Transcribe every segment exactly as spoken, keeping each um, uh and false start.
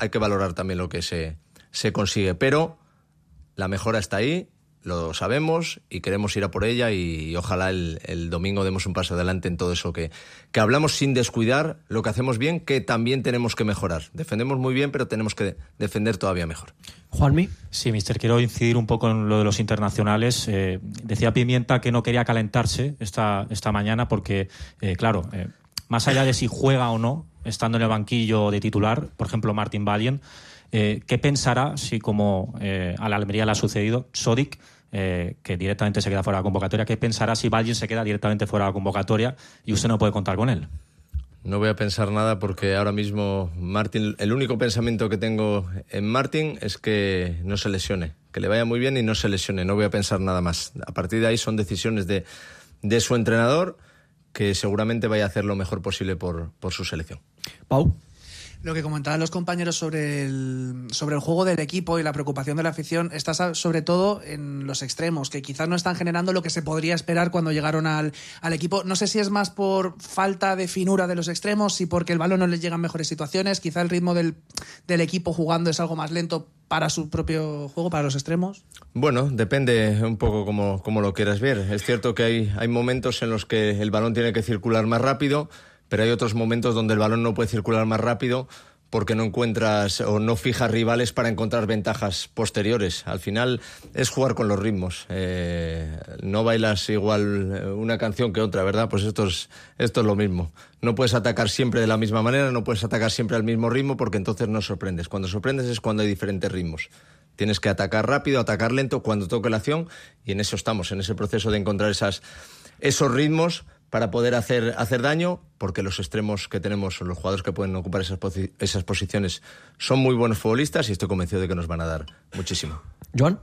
hay que valorar también lo que se, se consigue. Pero la mejora está ahí, lo sabemos y queremos ir a por ella y, y ojalá el, el domingo demos un paso adelante en todo eso que, que hablamos sin descuidar lo que hacemos bien, que también tenemos que mejorar. Defendemos muy bien, pero tenemos que defender todavía mejor. Juanmi. Sí, mister, quiero incidir un poco en lo de los internacionales. Eh, decía Pimienta que no quería calentarse esta, esta mañana porque, eh, claro, eh, más allá de si juega o no, estando en el banquillo de titular, por ejemplo, Martin Valjen, eh, ¿qué pensará si, como eh, a la Almería le ha sucedido, Sodic, eh, que directamente se queda fuera de la convocatoria, qué pensará si Valjen se queda directamente fuera de la convocatoria y usted no puede contar con él? No voy a pensar nada porque ahora mismo Martin, el único pensamiento que tengo en Martin es que no se lesione, que le vaya muy bien y no se lesione. No voy a pensar nada más. A partir de ahí son decisiones de, de su entrenador, que seguramente vaya a hacer lo mejor posible por, por su selección. Pau. Lo que comentaban los compañeros sobre el, sobre el juego del equipo y la preocupación de la afición está sobre todo en los extremos, que quizás no están generando lo que se podría esperar cuando llegaron al, al equipo. No sé si es más por falta de finura de los extremos, si porque el balón no les llega en mejores situaciones, quizá el ritmo del, del equipo jugando es algo más lento para su propio juego, para los extremos. Bueno, depende un poco como, como lo quieras ver. Es cierto que hay, hay momentos en los que el balón tiene que circular más rápido, pero hay otros momentos donde el balón no puede circular más rápido porque no encuentras o no fijas rivales para encontrar ventajas posteriores. Al final es jugar con los ritmos. Eh, no bailas igual una canción que otra, ¿verdad? Pues esto es, esto es lo mismo. No puedes atacar siempre de la misma manera, no puedes atacar siempre al mismo ritmo porque entonces no sorprendes. Cuando sorprendes es cuando hay diferentes ritmos. Tienes que atacar rápido, atacar lento cuando toque la acción y en eso estamos, en ese proceso de encontrar esas, esos ritmos para poder hacer, hacer daño, porque los extremos que tenemos, los jugadores que pueden ocupar esas, posi- esas posiciones, son muy buenos futbolistas y estoy convencido de que nos van a dar muchísimo. Joan.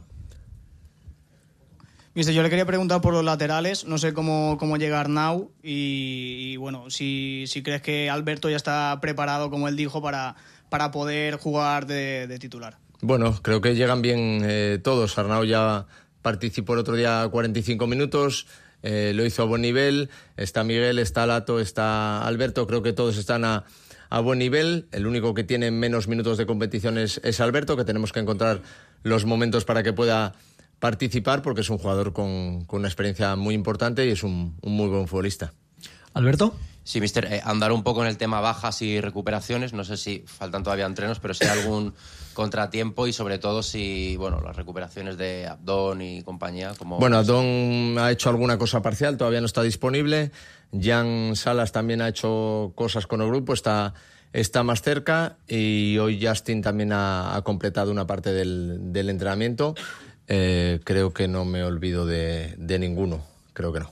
Mister, yo le quería preguntar por los laterales, no sé cómo, cómo llega Arnau y, y bueno, si, si crees que Alberto ya está preparado, como él dijo, para, para poder jugar de, de titular. Bueno, creo que llegan bien eh, todos. Arnau ya participó el otro día cuarenta y cinco minutos, Eh, lo hizo a buen nivel, está Miguel, está Lato, está Alberto, creo que todos están a, a buen nivel. El único que tiene menos minutos de competición es, es Alberto, que tenemos que encontrar los momentos para que pueda participar, porque es un jugador con, con una experiencia muy importante y es un, un muy buen futbolista. Alberto. Sí, mister, eh, andar un poco en el tema bajas y recuperaciones, no sé si faltan todavía entrenos, pero si hay algún contratiempo y sobre todo si, bueno, las recuperaciones de Abdón y compañía. Como... Bueno, Abdón ha hecho alguna cosa parcial, todavía no está disponible. Jan Salas también ha hecho cosas con el grupo, está, está más cerca y hoy Justin también ha, ha completado una parte del, del entrenamiento. Eh, creo que no me olvido de, de ninguno, creo que no.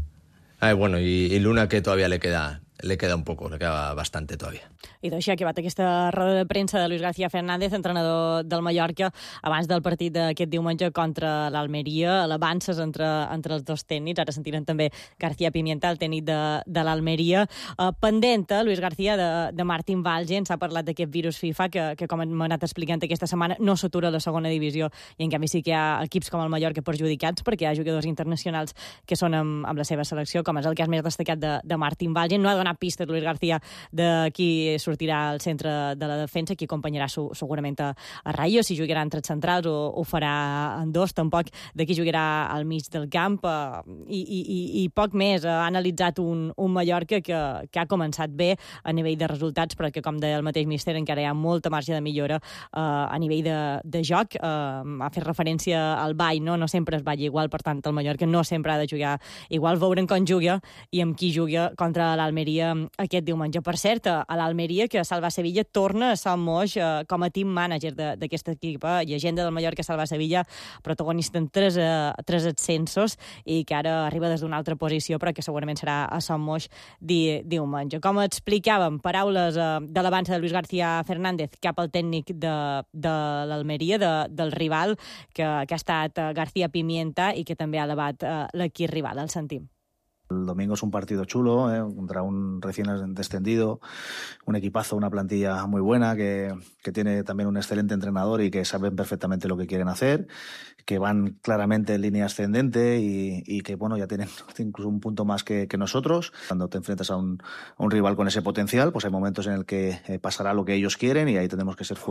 Ah, bueno, y, y Luna, que todavía le queda, le queda un poco, le queda bastante todavía. I d'així ha acabat aquesta roda de premsa de Luis García Fernández, entrenador del Mallorca, abans del partit d'aquest diumenge contra l'Almeria. L'avances entre, entre els dos tècnics. Ara sentirem també García Pimienta, el tècnic de, de l'Almeria. Uh, pendent, eh, Luis García, de, de Martin Valjen. S'ha parlat d'aquest virus FIFA que, que com hem anat explicant aquesta setmana, no s'atura a la segona divisió i en canvi sí que hi ha equips com el Mallorca perjudicats perquè hi ha jugadors internacionals que són amb, amb la seva selecció, com és el cas més destacat de, de Martin Valjen. No ha donat pistes Luis García de qui sortirà al centre de la defensa, qui acompanyarà su, segurament a, a Rayo, si jugarà entre centrals o ho farà en dos, tampoc de qui jugarà al mig del camp, eh, i, i, i poc més. Ha analitzat un, un Mallorca que, que ha començat bé a nivell de resultats, però que, com deia el mateix míster, encara hi ha molta marge de millora eh, a nivell de, de joc. Eh, ha fet referència al ball, no? No sempre es balla igual, per tant, el Mallorca no sempre ha de jugar igual. Veurem com juga i amb qui juga contra l'Almeria aquest diumenge. Per cert, a l'Almeria, que Salva Sevilla torna a Son Moix eh, com a team manager d'aquest equip. Eh? Llegenda del Mallorca, Salva Sevilla, protagonista en tres, eh, tres ascensos i que ara arriba des d'una altra posició, però que segurament serà a Son Moix di, diumenge. Com explicàvem, paraules eh, de l'avança de Luis García Fernández cap al tècnic de, de l'Almeria, de, del rival, que, que ha estat eh, García Pimienta i que també ha elevat eh, l'equip rival. El sentim. El domingo es un partido chulo, ¿eh? Contra un recién descendido, un equipazo, una plantilla muy buena que, que tiene también un excelente entrenador y que saben perfectamente lo que quieren hacer, que van claramente en línea ascendente y, y que bueno, ya tienen incluso un punto más que, que nosotros. Cuando te enfrentas a un, a un rival con ese potencial, pues hay momentos en el que eh, pasará lo que ellos quieren y ahí tenemos que ser fuertes.